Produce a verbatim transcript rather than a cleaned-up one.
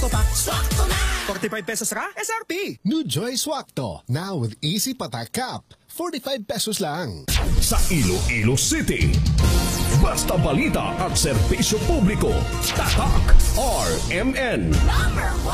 Swakto pa. Swakto na! forty-five pesos ka? S R P. New Joy Swakto, now with easy patak cap. forty-five pesos lang. Sa Iloilo City, basta balita at serbisyo publiko, Tatak R M N.